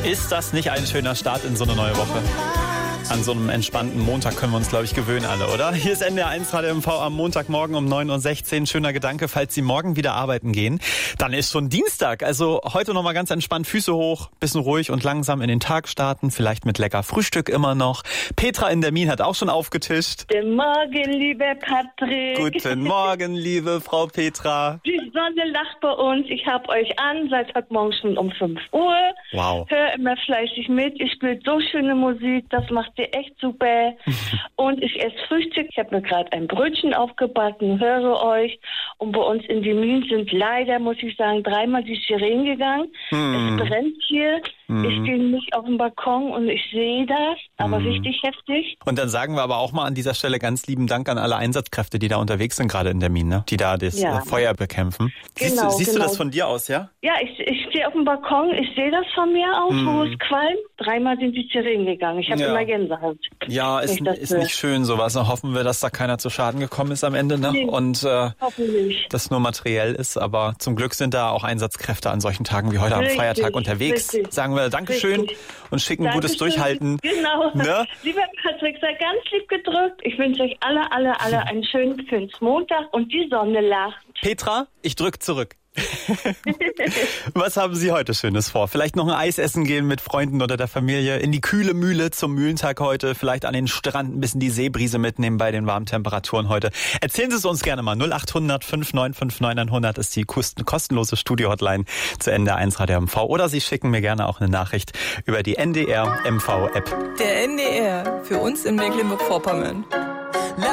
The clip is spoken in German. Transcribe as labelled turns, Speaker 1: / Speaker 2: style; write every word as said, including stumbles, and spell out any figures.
Speaker 1: Ist das nicht ein schöner Start in so eine neue Woche? An so einem entspannten Montag können wir uns, glaube ich, gewöhnen alle, oder? Hier ist N D R eins Radio M V am Montagmorgen um neun Uhr sechzehn. Schöner Gedanke, falls Sie morgen wieder arbeiten gehen. Dann ist schon Dienstag. Also heute nochmal ganz entspannt, Füße hoch, bisschen ruhig und langsam in den Tag starten. Vielleicht mit lecker Frühstück immer noch. Petra in Dermin hat auch schon aufgetischt.
Speaker 2: Guten Morgen, lieber Patrick.
Speaker 1: Guten Morgen, liebe Frau Petra.
Speaker 2: Die Sonne lacht bei uns. Ich hab euch an, seit heute Morgen schon um fünf Uhr.
Speaker 1: Wow.
Speaker 2: Hör immer fleißig mit. Ich spiele so schöne Musik. Das macht ihr echt super. Und ich esse Frühstück. Ich habe mir gerade ein Brötchen aufgebacken, höre euch. Und bei uns in Demmin sind leider, muss ich sagen, dreimal die Sirenen gegangen. Mm. Es brennt hier. Mm. Ich stehe nicht auf dem Balkon und ich sehe das, aber mm. richtig heftig.
Speaker 1: Und dann sagen wir aber auch mal an dieser Stelle ganz lieben Dank an alle Einsatzkräfte, die da unterwegs sind, gerade in Demmin, ne? Die da das ja. Feuer bekämpfen.
Speaker 2: Genau,
Speaker 1: siehst du, siehst
Speaker 2: genau.
Speaker 1: du das von dir aus, ja?
Speaker 2: Ja, ich, ich stehe auf dem Balkon, ich sehe das von mir aus, mm. wo es qualmt. Dreimal sind die Sirenen gegangen. Ich habe ja. immer Gänsehaut.
Speaker 1: Ja, ist, ist nicht schön sowas. Dann hoffen wir, dass da keiner zu Schaden gekommen ist am Ende, ne?
Speaker 2: Nee,
Speaker 1: und äh,
Speaker 2: hoffentlich.
Speaker 1: das nur materiell ist. Aber zum Glück sind da auch Einsatzkräfte an solchen Tagen wie heute
Speaker 2: richtig,
Speaker 1: am Feiertag unterwegs. Richtig. Sagen wir Dankeschön richtig. Und schicken Dankeschön. Gutes Durchhalten.
Speaker 2: Genau.
Speaker 1: Ne?
Speaker 2: Lieber Patrick, sei ganz lieb gedrückt. Ich wünsche euch alle, alle, alle einen schönen Pfingstmontag und die Sonne lacht.
Speaker 1: Petra, ich drück zurück. Was haben Sie heute Schönes vor? Vielleicht noch ein Eis essen gehen mit Freunden oder der Familie, in die kühle Mühle zum Mühlentag heute, vielleicht an den Strand ein bisschen die Seebrise mitnehmen bei den warmen Temperaturen heute. Erzählen Sie es uns gerne mal. null acht hundert fünf neun fünf neun hundert ist die kostenlose Studio-Hotline zu N D R eins Radio M V. Oder Sie schicken mir gerne auch eine Nachricht über die N D R M V-App.
Speaker 3: Der N D R, für uns in Mecklenburg-Vorpommern.